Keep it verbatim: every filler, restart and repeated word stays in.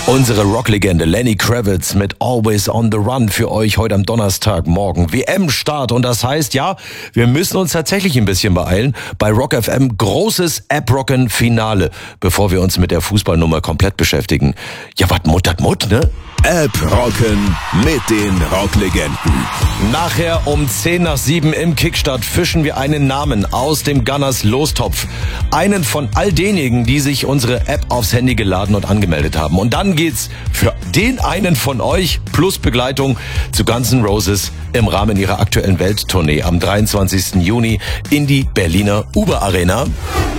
Unsere Rocklegende Lenny Kravitz mit Always on the Run für euch heute am Donnerstagmorgen. W M-Start und das heißt, ja, wir müssen uns tatsächlich ein bisschen beeilen. Bei Rock F M großes App-Rocken-Finale, bevor wir uns mit der Fußballnummer komplett beschäftigen. Ja, wat muttert Mut, ne? App-Rocken mit den Rocklegenden. Nachher um zehn nach sieben im Kickstart fischen wir einen Namen aus dem Gunners Lostopf. Einen von all denjenigen, die sich unsere App aufs Handy geladen und angemeldet haben. Und dann geht's für den einen von euch plus Begleitung zu Guns N' Roses im Rahmen ihrer aktuellen Welttournee am dreiundzwanzigsten Juni in die Berliner Uber Arena.